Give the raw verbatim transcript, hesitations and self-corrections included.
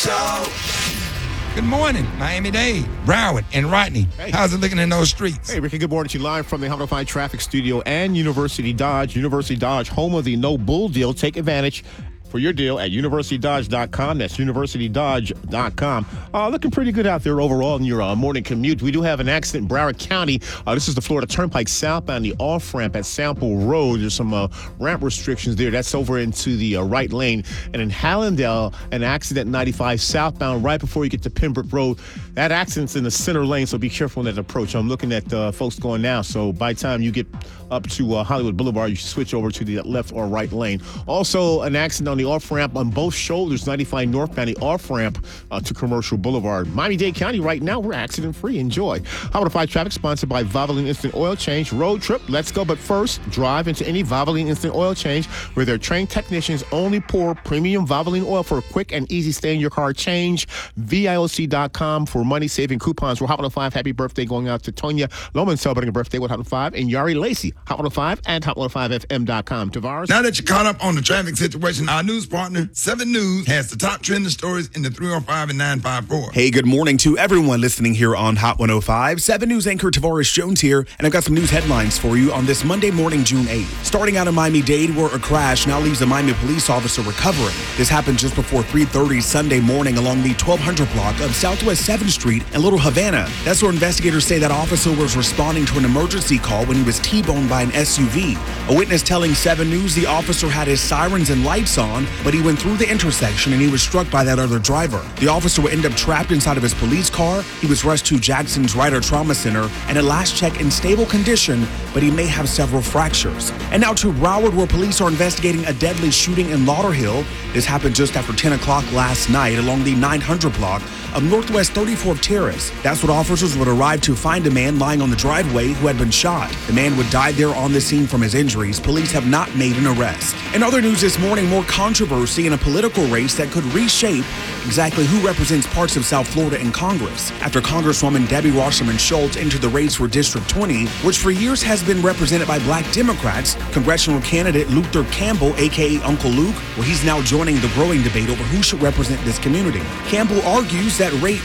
Show. Good morning, Miami-Dade, Broward, and Rodney. Hey. How's it looking in those streets? Hey, Ricky, good morning to you live from the Hot oh five Traffic Studio and University Dodge. University Dodge, home of the No Bull deal. Take advantage for your deal at university dodge dot com. That's university dodge dot com. Uh, looking pretty good out there overall in your uh, morning commute. We do have an accident in Broward County. Uh, this is the Florida Turnpike southbound, the off-ramp at Sample Road. There's some uh, ramp restrictions there. That's over into the uh, right lane. And in Hallandale, an accident ninety-five southbound right before you get to Pembroke Road. That accident's in the center lane, so be careful in that approach. I'm looking at uh, folks going now, so by the time you get up to uh, Hollywood Boulevard, you should switch over to the left or right lane. Also, an accident on the off-ramp on both shoulders, ninety-five northbound, the off-ramp uh, to Commercial Boulevard. Miami-Dade County, right now, we're accident-free. Enjoy. Hot oh five Traffic, sponsored by Valvoline Instant Oil Change. Road trip, let's go. But first, drive into any Valvoline Instant Oil Change where their trained technicians only pour premium Valvoline oil for a quick and easy stay-in-your-car change. V I O C dot com for money-saving coupons. We're Hot oh five. Happy birthday going out to Tonya Loman, celebrating a birthday with Hot oh five, and Yari Lacey. Hot oh five and hot oh five f m dot com. Tavares? Now that you're caught up on the traffic situation, our news partner, seven News, has the top trending stories in the three oh five and nine five four. Hey, good morning to everyone listening here on Hot one oh five. seven News anchor Tavares Jones here, and I've got some news headlines for you on this Monday morning, June eighth. Starting out in Miami-Dade, where a crash now leaves a Miami police officer recovering. This happened just before three thirty Sunday morning along the twelve hundred block of Southwest seventh Street in Little Havana. That's where investigators say that officer was responding to an emergency call when he was T-boned by an S U V. A witness telling seven News the officer had his sirens and lights on, but he went through the intersection and he was struck by that other driver. The officer would end up trapped inside of his police car. He was rushed to Jackson's Ryder Trauma Center and at last check in stable condition, but he may have several fractures. And now to Broward, where police are investigating a deadly shooting in Lauderhill. This happened just after ten o'clock last night along the nine hundred block of Northwest thirty-fourth Terrace. That's what officers would arrive to find a man lying on the driveway who had been shot. The man would die there on the scene from his injuries. Police have not made an arrest. In other news this morning, more controversy in a political race that could reshape exactly who represents parts of South Florida in Congress. After Congresswoman Debbie Wasserman Schultz entered the race for District twenty, which for years has been represented by black Democrats, congressional candidate Luther Campbell, aka Uncle Luke, well, he's now joining the growing debate over who should represent this community. Campbell argues that That, rate,